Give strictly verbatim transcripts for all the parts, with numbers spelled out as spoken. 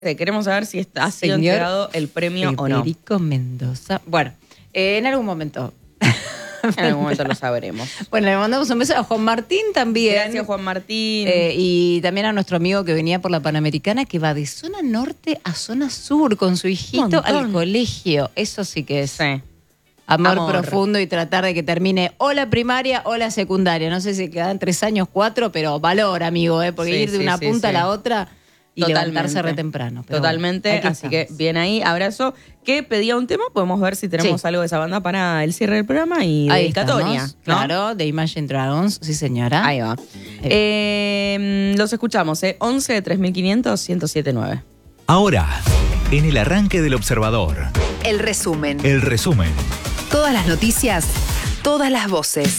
Queremos saber si está, ha sido Señor entregado el premio o no. Federico Mendoza. Bueno, eh, en algún momento. En algún momento lo sabremos. Bueno, le mandamos un beso a Juan Martín también. Gracias, Juan Martín. Eh, y también a nuestro amigo que venía por la Panamericana, que va de zona norte a zona sur con su hijito al colegio. Eso sí que es Sí. amor, Amor. profundo y tratar de que termine o la primaria o la secundaria. No sé si quedan tres años, cuatro, pero valor, amigo, ¿eh? Porque Sí, ir de sí, una sí, punta sí. a la otra y Totalmente. levantarse re temprano. Pero Totalmente, bueno, aquí así que estamos. bien ahí, abrazo. Que pedía un tema, podemos ver si tenemos Sí. algo de esa banda para el cierre del programa y Ahí dedicatoria, estamos, ¿no? claro, de Imagine Dragons, sí señora. Ahí va. Eh, los escuchamos, ¿eh? once, tres mil quinientos, ciento siete nueve. Ahora, en el arranque del observador, El resumen. el resumen. Todas las noticias, todas las voces.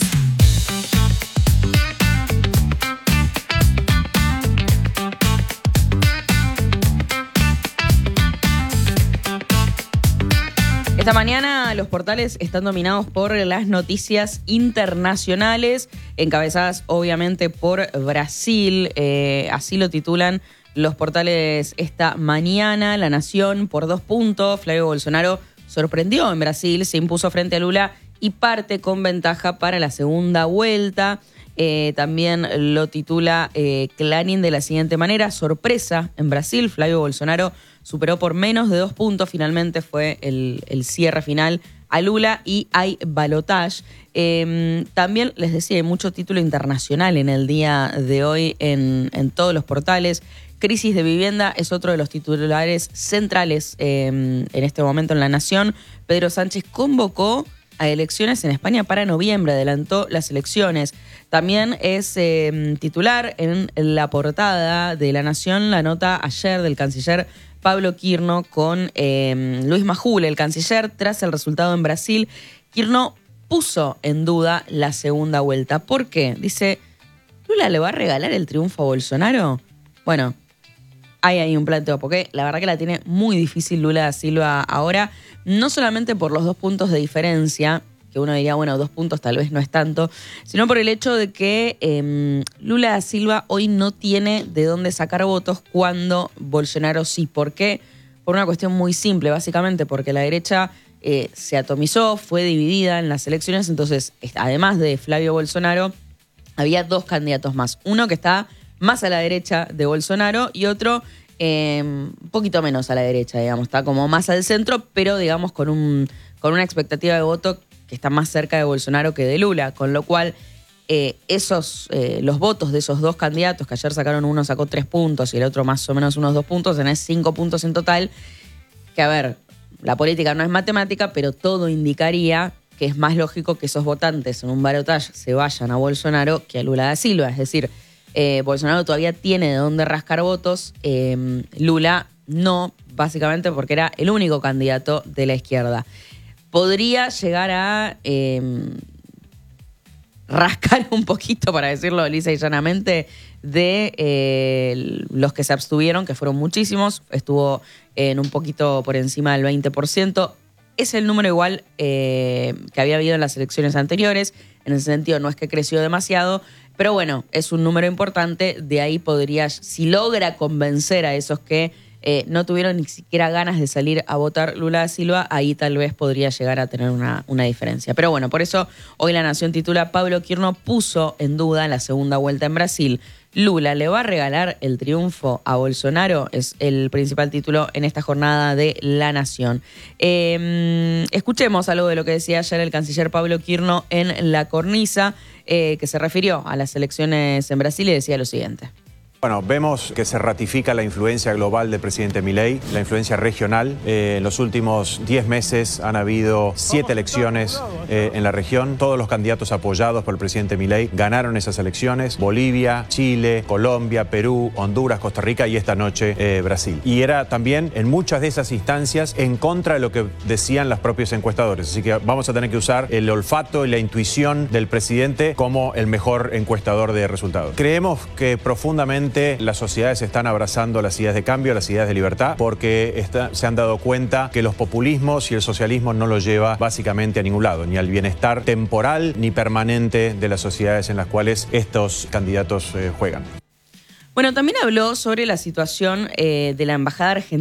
Esta mañana los portales están dominados por las noticias internacionales, encabezadas obviamente por Brasil, eh, así lo titulan los portales esta mañana. La Nación, por dos puntos, Flavio Bolsonaro sorprendió en Brasil, se impuso frente a Lula y parte con ventaja para la segunda vuelta. Eh, también lo titula eh, Clarín de la siguiente manera: sorpresa en Brasil, Flavio Bolsonaro superó por menos de dos puntos, finalmente fue el, el cierre final a Lula y hay balotage. Eh, también les decía, hay mucho título internacional en el día de hoy en, en todos los portales. Crisis de vivienda es otro de los titulares centrales eh, en este momento en La Nación. Pedro Sánchez convocó a elecciones en España para noviembre, adelantó las elecciones. También es eh, titular en la portada de La Nación la nota ayer del canciller Pablo Quirno con eh, Luis Majul, el canciller, tras el resultado en Brasil. Quirno puso en duda la segunda vuelta. ¿Por qué? Dice, ¿Lula le va a regalar el triunfo a Bolsonaro? Bueno, hay ahí un planteo, porque la verdad que la tiene muy difícil Lula da Silva ahora, no solamente por los dos puntos de diferencia, que uno diría, bueno, dos puntos tal vez no es tanto, sino por el hecho de que eh, Lula da Silva hoy no tiene de dónde sacar votos cuando Bolsonaro sí. ¿Por qué? Por una cuestión muy simple, básicamente porque la derecha eh, se atomizó, fue dividida en las elecciones, entonces, además de Flavio Bolsonaro, había dos candidatos más. Uno que está más a la derecha de Bolsonaro y otro eh, un poquito menos a la derecha, digamos, está como más al centro, pero digamos con, un, con una expectativa de voto que está más cerca de Bolsonaro que de Lula, con lo cual eh, esos eh, los votos de esos dos candidatos, que ayer sacaron uno, sacó tres puntos y el otro más o menos unos dos puntos, tenés cinco puntos en total, que a ver, la política no es matemática, pero todo indicaría que es más lógico que esos votantes en un balotaje se vayan a Bolsonaro que a Lula da Silva, es decir, eh, Bolsonaro todavía tiene de dónde rascar votos, eh, Lula no, básicamente porque era el único candidato de la izquierda. Podría llegar a eh, rascar un poquito, para decirlo lisa y llanamente, de eh, los que se abstuvieron, que fueron muchísimos, estuvo en un poquito por encima del veinte por ciento. Es el número igual eh, que había habido en las elecciones anteriores, en ese sentido no es que creció demasiado, pero bueno, es un número importante, de ahí podría, si logra convencer a esos que Eh, no tuvieron ni siquiera ganas de salir a votar Lula da Silva, ahí tal vez podría llegar a tener una, una diferencia. Pero bueno, por eso hoy La Nación titula: Pablo Quirno puso en duda la segunda vuelta en Brasil. ¿Lula le va a regalar el triunfo a Bolsonaro? Es el principal título en esta jornada de La Nación. Eh, escuchemos algo de lo que decía ayer el canciller Pablo Quirno en La Cornisa, eh, que se refirió a las elecciones en Brasil y decía lo siguiente. Bueno, vemos que se ratifica la influencia global del presidente Milei, la influencia regional. Eh, en los últimos diez meses han habido siete elecciones eh, en la región. Todos los candidatos apoyados por el presidente Milei ganaron esas elecciones. Bolivia, Chile, Colombia, Perú, Honduras, Costa Rica y esta noche eh, Brasil. Y era también en muchas de esas instancias en contra de lo que decían los propios encuestadores. Así que vamos a tener que usar el olfato y la intuición del presidente como el mejor encuestador de resultados. Creemos que profundamente las sociedades están abrazando las ideas de cambio, las ideas de libertad, porque está, se han dado cuenta que los populismos y el socialismo no los lleva básicamente a ningún lado, ni al bienestar temporal ni permanente de las sociedades en las cuales estos candidatos eh, juegan. Bueno, también habló sobre la situación eh, de la embajada argentina